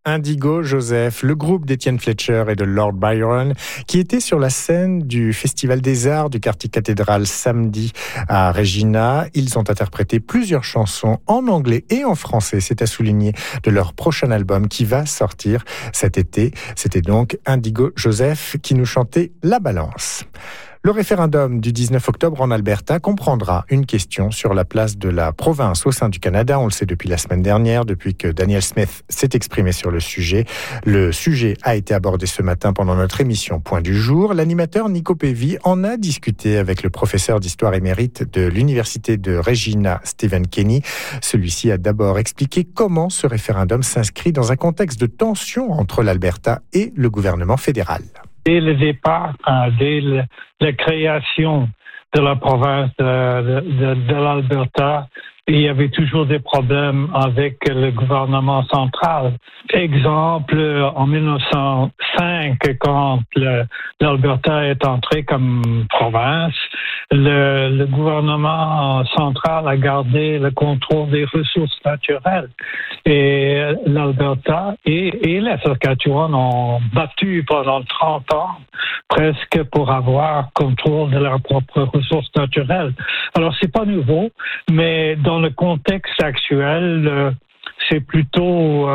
Indigo Joseph, le groupe d'Étienne Fletcher et de Lord Byron, qui était sur la scène du Festival des Arts du quartier cathédrale samedi à Regina. Ils ont interprété plusieurs chansons en anglais et en français, c'est à souligner, de leur prochain album qui va sortir cet été. C'était donc Indigo Joseph qui nous chantait La Balance. Le référendum du 19 octobre en Alberta comprendra une question sur la place de la province au sein du Canada. On le sait depuis la semaine dernière, depuis que Daniel Smith s'est exprimé sur le sujet. Le sujet a été abordé ce matin pendant notre émission Point du jour. L'animateur Nico Pévy en a discuté avec le professeur d'histoire émérite de l'Université de Regina, Stephen Kenny. Celui-ci a d'abord expliqué comment ce référendum s'inscrit dans un contexte de tension entre l'Alberta et le gouvernement fédéral. Dès le départ, dès la création de la province de l'Alberta, il y avait toujours des problèmes avec le gouvernement central. Exemple, en 1905, quand l'Alberta est entrée comme province, le gouvernement central a gardé le contrôle des ressources naturelles. Et l'Alberta et la Saskatchewan ont battu pendant 30 ans presque pour avoir contrôle de leurs propres ressources naturelles. Alors, c'est pas nouveau, mais dans le contexte actuel, c'est plutôt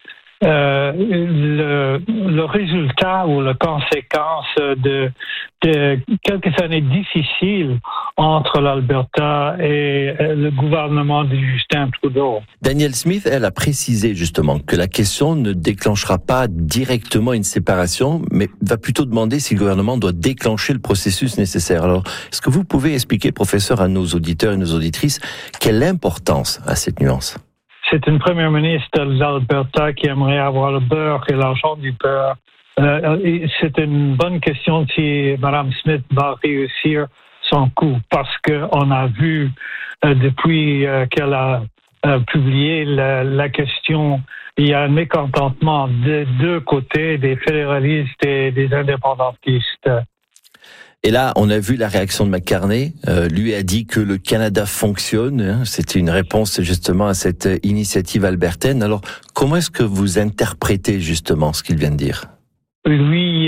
le résultat ou la conséquence de quelques années difficiles entre l'Alberta et le gouvernement de Justin Trudeau. Daniel Smith, elle a précisé justement que la question ne déclenchera pas directement une séparation, mais va plutôt demander si le gouvernement doit déclencher le processus nécessaire. Alors, est-ce que vous pouvez expliquer, professeur, à nos auditeurs et nos auditrices, quelle importance a cette nuance? C'est une première ministre de l'Alberta qui aimerait avoir le beurre et l'argent du beurre. C'est une bonne question si Mme Smith va réussir son coup, parce qu'on a vu depuis qu'elle a publié la question, il y a un mécontentement des deux côtés, des fédéralistes et des indépendantistes. Et là, on a vu la réaction de McCartney. Lui a dit que le Canada fonctionne. C'était une réponse justement à cette initiative albertaine. Alors, comment est-ce que vous interprétez justement ce qu'il vient de dire? Lui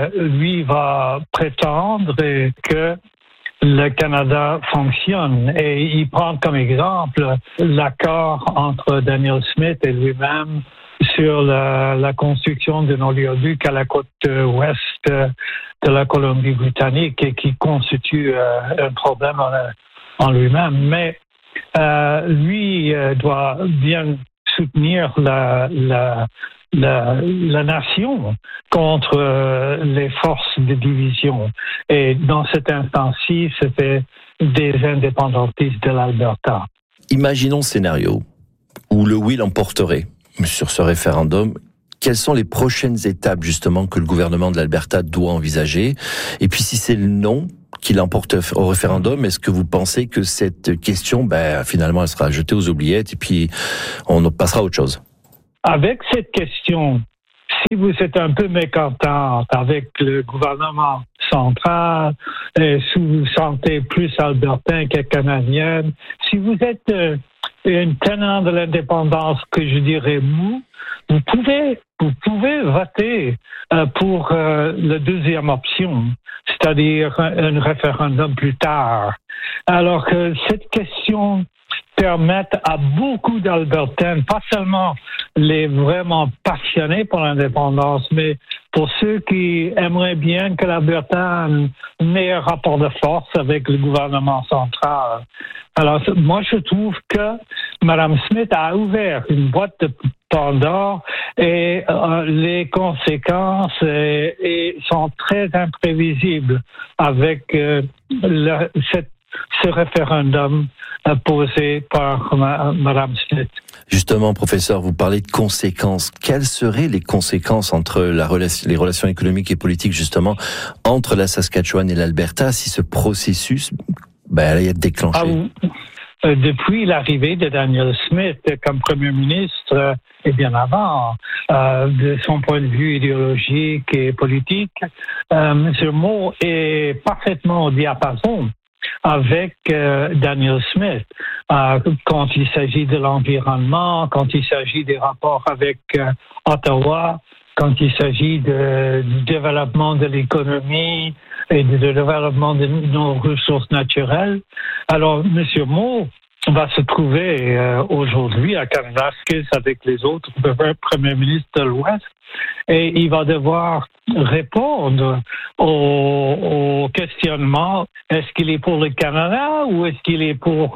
va prétendre que le Canada fonctionne. Et il prend comme exemple l'accord entre Daniel Smith et lui-même sur la construction d'un oléoduc à la côte ouest de la Colombie-Britannique et qui constitue un problème en lui-même. Mais lui doit bien soutenir la nation contre les forces de division. Et dans cet instant-ci, c'était des indépendantistes de l'Alberta. Imaginons ce scénario où le oui l'emporterait sur ce référendum. Quelles sont les prochaines étapes justement que le gouvernement de l'Alberta doit envisager? Et puis si c'est le non qui l'emporte au référendum, est-ce que vous pensez que cette question, finalement, elle sera jetée aux oubliettes et puis on passera à autre chose? Avec cette question, si vous êtes un peu mécontent avec le gouvernement central, si vous vous sentez plus albertain que canadien, si vous êtes un tenant de l'indépendance que je dirais mou, vous pouvez voter pour la deuxième option, c'est-à-dire un référendum plus tard. Alors que cette question permet à beaucoup d'Albertains, pas seulement les vraiment passionnés pour l'indépendance, mais pour ceux qui aimeraient bien que l'Alberta ait un meilleur rapport de force avec le gouvernement central. Alors, moi, je trouve que Mme Smith a ouvert une boîte de Pandore et les conséquences sont très imprévisibles avec ce référendum posé par Mme Smith. Justement, professeur, vous parlez de conséquences. Quelles seraient les conséquences entre les relations économiques et politiques, justement, entre la Saskatchewan et l'Alberta, si ce processus allait être déclenché? Depuis l'arrivée de Daniel Smith comme Premier ministre, et bien avant, de son point de vue idéologique et politique, M. Moore est parfaitement au diapason avec Danielle Smith quand il s'agit de l'environnement, quand il s'agit des rapports avec Ottawa, quand il s'agit du développement de l'économie et du développement de nos ressources naturelles. Alors, M. Moore va se trouver aujourd'hui à Kansas avec les autres premiers ministres de l'Ouest et il va devoir répondre au questionnement, est-ce qu'il est pour le Canada ou est-ce qu'il est pour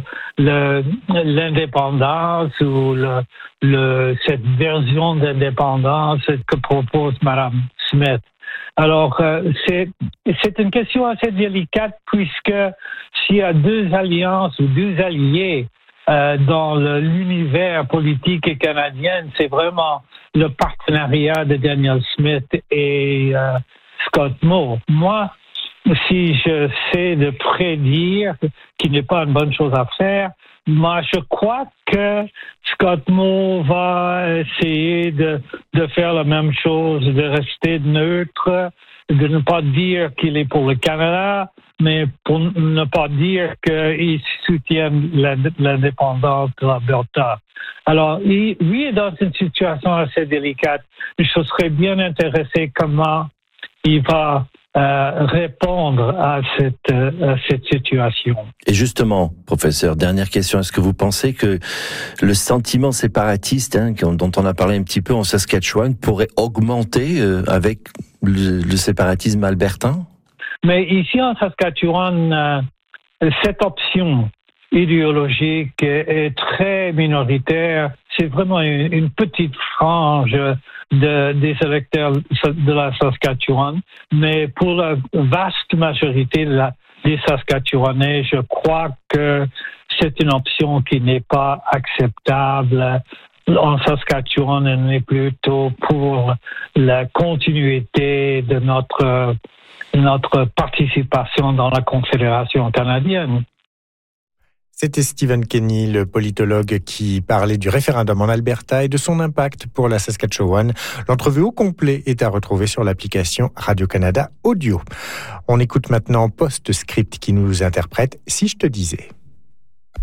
l'indépendance ou cette version d'indépendance que propose Mme Smith. Alors, c'est une question assez délicate puisque s'il y a deux alliances ou deux alliés dans l'univers politique canadien, c'est vraiment le partenariat de Danielle Smith et Scott Moore. Moi, si je sais de prédire, qui n'est pas une bonne chose à faire, moi, je crois que Scott Moore va essayer de faire la même chose, de rester neutre, de ne pas dire qu'il est pour le Canada, mais pour ne pas dire qu'il soutient l'indépendance de l'Alberta. Alors, lui est dans une situation assez délicate. Je serais bien intéressé comment il va répondre à cette situation. Et justement, professeur, dernière question, est-ce que vous pensez que le sentiment séparatiste, dont on a parlé un petit peu en Saskatchewan, pourrait augmenter avec le séparatisme albertain? Mais ici en Saskatchewan, cette option idéologique est très minoritaire. C'est vraiment une petite frange des électeurs de la Saskatchewan, mais pour la vaste majorité des Saskatchewanais, je crois que c'est une option qui n'est pas acceptable. En Saskatchewan, on est plutôt pour la continuité de notre participation dans la Confédération canadienne. C'était Stephen Kenny, le politologue qui parlait du référendum en Alberta et de son impact pour la Saskatchewan. L'entrevue au complet est à retrouver sur l'application Radio-Canada Audio. On écoute maintenant Postscript qui nous interprète « Si je te disais ».